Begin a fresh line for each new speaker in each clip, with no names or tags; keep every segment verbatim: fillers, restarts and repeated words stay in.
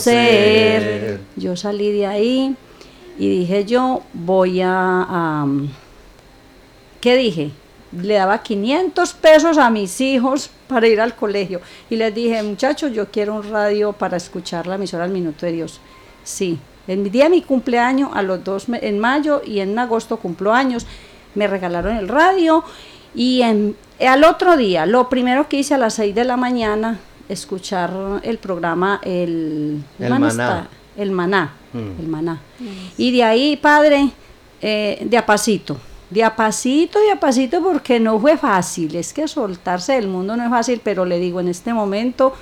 ser. Yo salí de ahí y dije yo voy a, a ¿qué dije? Le daba quinientos pesos a mis hijos para ir al colegio y les dije, muchachos, yo quiero un radio para escuchar la emisora El Minuto de Dios. Sí, el día de mi cumpleaños, a los dos, en mayo y en agosto cumplo años, me regalaron el radio y en, al otro día, lo primero que hice a las seis de la mañana, escuchar el programa El,
el Maná.
El Maná, mm. el Maná. Mm. Y de ahí, padre, eh, de a pasito. De a pasito, de a pasito, porque no fue fácil, es que soltarse del mundo no es fácil, pero le digo, en este momento,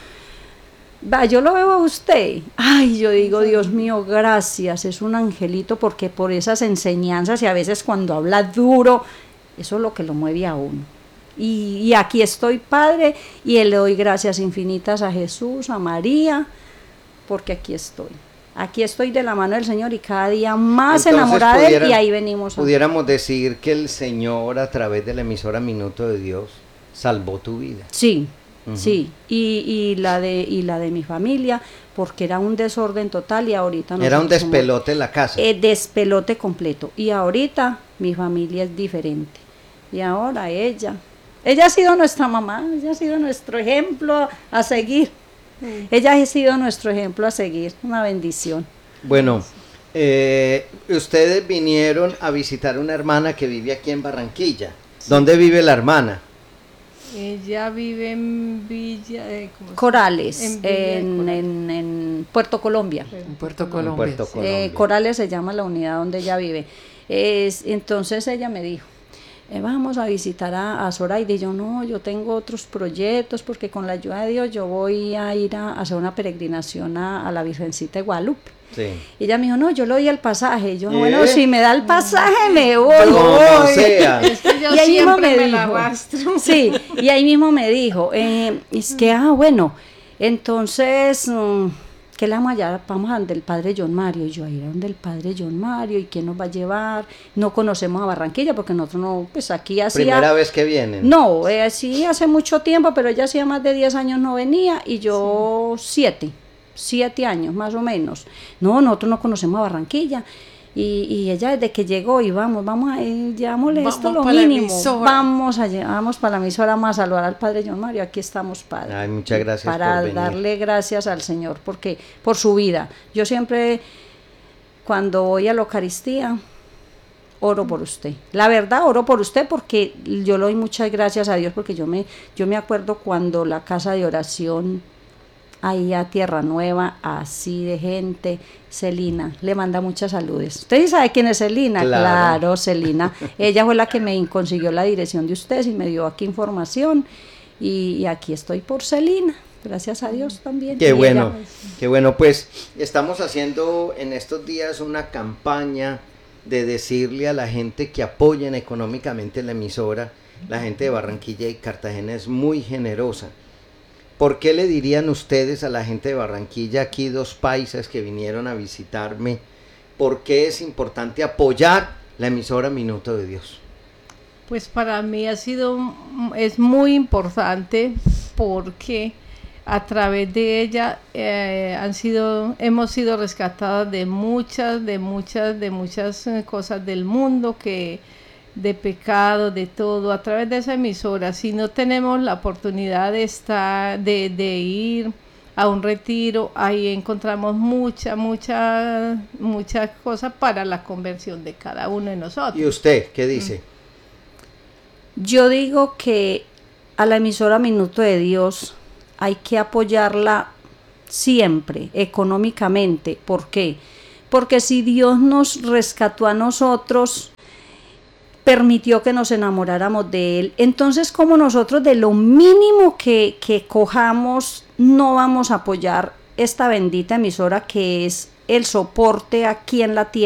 va, yo lo veo a usted, ay, yo digo, Dios mío, gracias, es un angelito, porque por esas enseñanzas, y a veces cuando habla duro, eso es lo que lo mueve a uno, y, y aquí estoy, Padre, y le doy gracias infinitas a Jesús, a María, porque aquí estoy. Aquí estoy de la mano del Señor y cada día más
Entonces,
enamorada de él y ahí venimos. A...
Pudiéramos decir que el Señor a través de la emisora Minuto de Dios salvó tu vida.
Sí, uh-huh. sí, y, y, la de, y la de mi familia, porque era un desorden total y ahorita...
Era un despelote en la casa.
Eh, despelote completo y ahorita mi familia es diferente y ahora ella, ella ha sido nuestra mamá, ella ha sido nuestro ejemplo a seguir. Ella ha sido nuestro ejemplo a seguir, una bendición.
Bueno, eh, ustedes vinieron a visitar una hermana que vive aquí en Barranquilla. Sí. ¿Dónde vive la hermana?
Ella vive en Villa... Eh,
Corales, en, Villa en, Corales. En, en Puerto Colombia.
En Puerto Colombia.
En Puerto Colombia.
Eh, Corales se llama la unidad donde ella vive. Es, entonces ella me dijo, Eh, vamos a visitar a, a Zoraida, y yo no, yo tengo otros proyectos porque con la ayuda de Dios yo voy a ir a, a hacer una peregrinación a, a la Virgencita de Guadalupe.
Sí.
Y ella me dijo, no, yo le doy el pasaje. Y yo, ¿Eh? bueno, si me da el pasaje me voy.
Como sea.
Es que yo
y ahí mismo me,
me
dijo,
la arrastro.
Sí, y ahí mismo me dijo, eh, es que, ah, bueno, entonces... Um, que la vamos allá, vamos a donde el padre John Mario, y yo a ir a donde el padre John Mario, y quién nos va a llevar, no conocemos a Barranquilla, porque nosotros no, pues aquí hacía...
¿Primera vez que vienen?
No, eh, sí, hace mucho tiempo, pero ella hacía más de diez años no venía, y yo sí. siete, siete años más o menos. No, nosotros no conocemos a Barranquilla, y, y ella desde que llegó, y vamos, vamos a ir, llevámosle esto lo mínimo, vamos a vamos para la emisora más a saludar al padre John Mario, aquí estamos, padre.
Ay, muchas gracias
para
por venir.
darle gracias al Señor, porque por su vida. Yo siempre, cuando voy a la Eucaristía, oro por usted. La verdad, oro por usted porque yo le doy muchas gracias a Dios, porque yo me, yo me acuerdo cuando la casa de oración ahí a Tierra Nueva, así de gente, Celina, le manda muchas saludes. ¿Usted sabe quién es Celina?
Claro,
claro Celina. Ella fue la que me consiguió la dirección de ustedes y me dio aquí información, y, y aquí estoy por Celina, gracias a Dios también.
Qué
y
bueno,
ella,
qué bueno, pues estamos haciendo en estos días una campaña de decirle a la gente que apoyen económicamente la emisora. La gente de Barranquilla y Cartagena es muy generosa. ¿Por qué le dirían ustedes a la gente de Barranquilla, aquí dos paisas que vinieron a visitarme, por qué es importante apoyar la emisora Minuto de Dios?
Pues para mí ha sido, es muy importante porque a través de ella eh, han sido, hemos sido rescatadas de muchas, de muchas, de muchas cosas del mundo que... de pecado, de todo, a través de esa emisora. Si no tenemos la oportunidad de estar, de, de ir a un retiro, ahí encontramos mucha, mucha, muchas cosas para la conversión de cada uno de nosotros.
¿Y usted qué dice?
Yo digo que a la emisora Minuto de Dios hay que apoyarla siempre, económicamente. ¿Por qué? Porque si Dios nos rescató a nosotros, permitió que nos enamoráramos de él, entonces como nosotros de lo mínimo que, que cojamos no vamos a apoyar esta bendita emisora que es el soporte aquí en la tierra